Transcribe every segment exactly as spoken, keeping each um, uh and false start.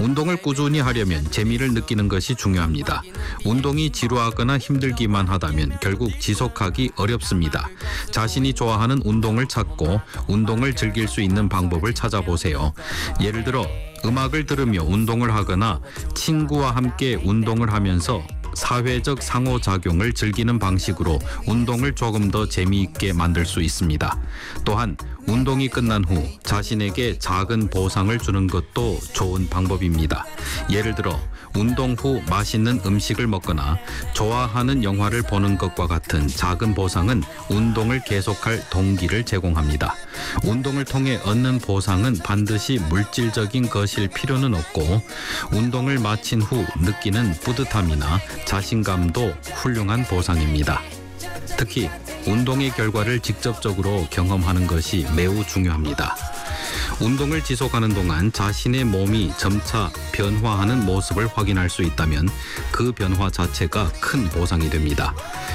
운동을 꾸준히 하려면 재미를 느끼는 것이 중요합니다. 운동이 지루하거나 힘들기만 하다면 결국 지속하기 어렵습니다. 자신이 좋아하는 운동을 찾고 운동을 즐길 수 있는 방법을 찾아보세요. 예를 들어 음악을 들으며 운동을 하거나 친구와 함께 운동을 하면서 사회적 상호작용을 즐기는 방식으로 운동을 조금 더 재미있게 만들 수 있습니다. 또한 운동이 끝난 후 자신에게 작은 보상을 주는 것도 좋은 방법입니다. 예를 들어 운동 후 맛있는 음식을 먹거나 좋아하는 영화를 보는 것과 같은 작은 보상은 운동을 계속할 동기를 제공합니다. 운동을 통해 얻는 보상은 반드시 물질적인 것일 필요는 없고 운동을 마친 후 느끼는 뿌듯함이나 자신감도 훌륭한 보상입니다. 특히 운동의 결과를 직접적으로 경험하는 것이 매우 중요합니다. 운동을 지속하는 동안 자신의 몸이 점차 변화하는 모습을 확인할 수 있다면 그 변화 자체가 큰 보상이 됩니다.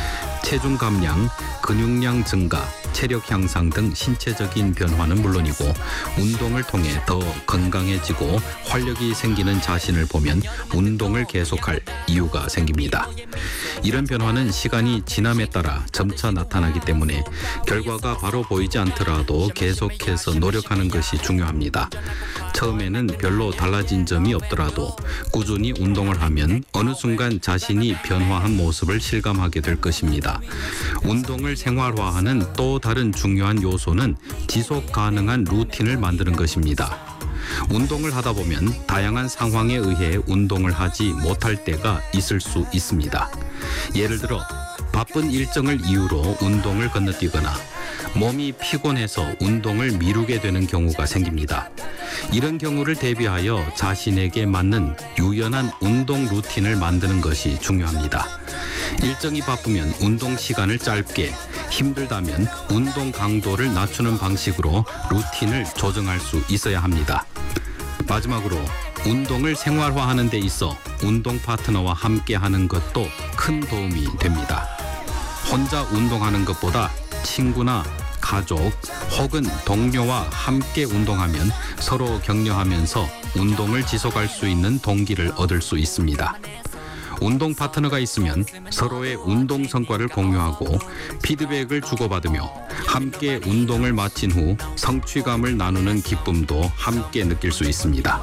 체중 감량, 근육량 증가, 체력 향상 등 신체적인 변화는 물론이고 운동을 통해 더 건강해지고 활력이 생기는 자신을 보면 운동을 계속할 이유가 생깁니다. 이런 변화는 시간이 지남에 따라 점차 나타나기 때문에 결과가 바로 보이지 않더라도 계속해서 노력하는 것이 중요합니다. 처음에는 별로 달라진 점이 없더라도 꾸준히 운동을 하면 어느 순간 자신이 변화한 모습을 실감하게 될 것입니다. 운동을 생활화하는 또 다른 중요한 요소는 지속 가능한 루틴을 만드는 것입니다. 운동을 하다 보면 다양한 상황에 의해 운동을 하지 못할 때가 있을 수 있습니다. 예를 들어 바쁜 일정을 이유로 운동을 건너뛰거나 몸이 피곤해서 운동을 미루게 되는 경우가 생깁니다. 이런 경우를 대비하여 자신에게 맞는 유연한 운동 루틴을 만드는 것이 중요합니다. 일정이 바쁘면 운동 시간을 짧게, 힘들다면 운동 강도를 낮추는 방식으로 루틴을 조정할 수 있어야 합니다. 마지막으로 운동을 생활화하는 데 있어 운동 파트너와 함께 하는 것도 큰 도움이 됩니다. 혼자 운동하는 것보다 친구나 가족 혹은 동료와 함께 운동하면 서로 격려하면서 운동을 지속할 수 있는 동기를 얻을 수 있습니다. 운동 파트너가 있으면 서로의 운동 성과를 공유하고 피드백을 주고받으며 함께 운동을 마친 후 성취감을 나누는 기쁨도 함께 느낄 수 있습니다.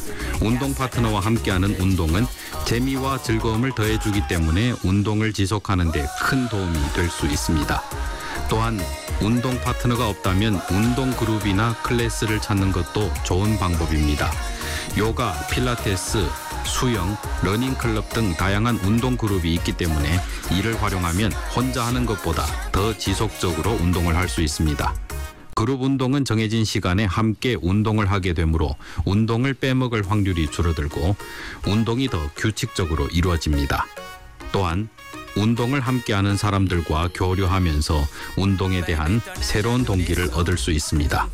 운동 파트너와 함께하는 운동은 재미와 즐거움을 더해주기 때문에 운동을 지속하는 데 큰 도움이 될 수 있습니다. 또한 운동 파트너가 없다면 운동 그룹이나 클래스를 찾는 것도 좋은 방법입니다. 요가, 필라테스, 수영, 러닝클럽 등 다양한 운동 그룹이 있기 때문에 이를 활용하면 혼자 하는 것보다 더 지속적으로 운동을 할 수 있습니다. 그룹 운동은 정해진 시간에 함께 운동을 하게 되므로 운동을 빼먹을 확률이 줄어들고 운동이 더 규칙적으로 이루어집니다. 또한 운동을 함께하는 사람들과 교류하면서 운동에 대한 새로운 동기를 얻을 수 있습니다.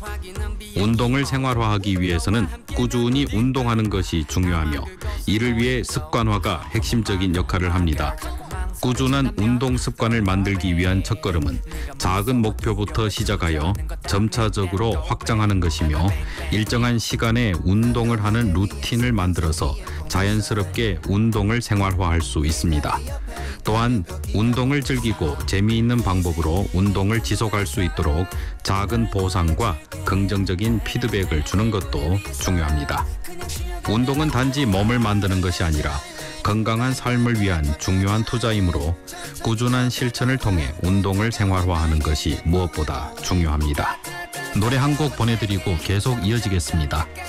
운동을 생활화하기 위해서는 꾸준히 운동하는 것이 중요하며 이를 위해 습관화가 핵심적인 역할을 합니다. 꾸준한 운동 습관을 만들기 위한 첫걸음은 작은 목표부터 시작하여 점차적으로 확장하는 것이며 일정한 시간에 운동을 하는 루틴을 만들어서 자연스럽게 운동을 생활화할 수 있습니다. 또한 운동을 즐기고 재미있는 방법으로 운동을 지속할 수 있도록 작은 보상과 긍정적인 피드백을 주는 것도 중요합니다. 운동은 단지 몸을 만드는 것이 아니라 건강한 삶을 위한 중요한 투자이므로 꾸준한 실천을 통해 운동을 생활화하는 것이 무엇보다 중요합니다. 노래 한 곡 보내드리고 계속 이어지겠습니다.